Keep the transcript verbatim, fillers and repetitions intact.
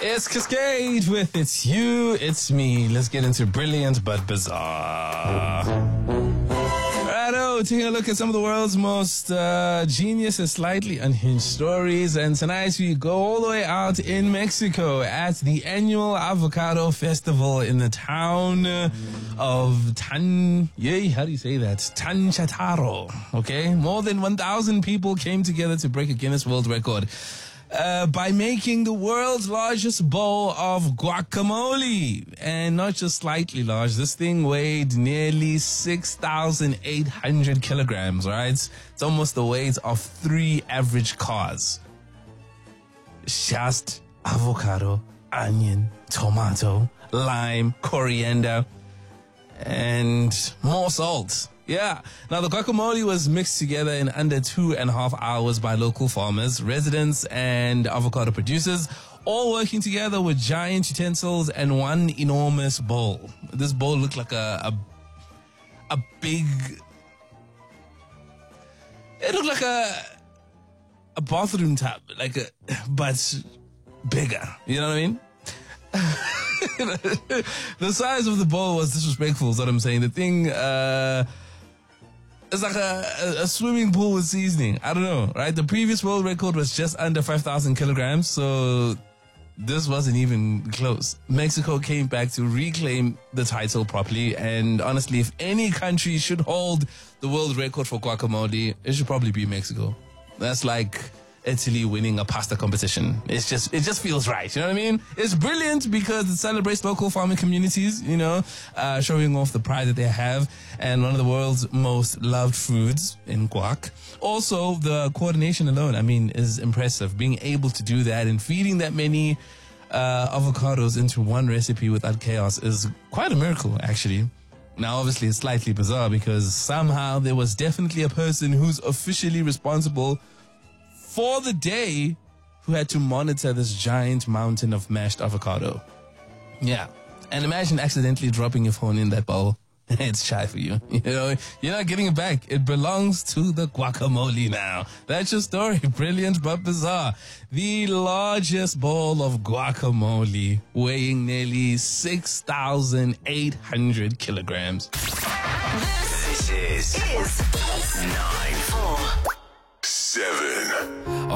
It's Cascade with It's You, It's Me. Let's get into brilliant but bizarre. Righto, taking a look at some of the world's most uh, genius and slightly unhinged stories. And tonight we go all the way out in Mexico at the annual Avocado Festival in the town of Tan... Yay, how do you say that? Tanchataro. Okay? More than one thousand people came together to break a Guinness World Record. Uh, by making the world's largest bowl of guacamole. And not just slightly large. This thing weighed nearly six thousand eight hundred kilograms, right? It's almost the weight of three average cars. Just avocado, onion, tomato, lime, coriander, and more salt. Yeah. Now, the guacamole was mixed together in under two and a half hours by local farmers, residents, and avocado producers, all working together with giant utensils and one enormous bowl. This bowl looked like a a, a big... It looked like a a bathroom tub, like a, but bigger. You know what I mean? The size of the bowl was disrespectful, is what I'm saying. The thing... Uh, It's like a, a swimming pool with seasoning. I don't know, right? The previous world record was just under five thousand kilograms, so this wasn't even close. Mexico came back to reclaim the title properly, and honestly, if any country should hold the world record for guacamole, it should probably be Mexico. That's like Italy winning a pasta competition. It's just, it just feels right. You know what I mean? It's brilliant because it celebrates local farming communities, you know, uh, showing off the pride that they have, and one of the world's most loved foods in guac. Also, the coordination alone, I mean, is impressive. Being able to do that and feeding that many uh, avocados into one recipe without chaos is quite a miracle, actually. Now, obviously, it's slightly bizarre because somehow there was definitely a person who's officially responsible for the day who had to monitor this giant mountain of mashed avocado. Yeah. And imagine accidentally dropping your phone in that bowl. It's shy for you. You know, you're not getting it back. It belongs to the guacamole now. That's your story. Brilliant but bizarre. The largest bowl of guacamole weighing nearly six thousand eight hundred kilograms. This is, is nine four seven.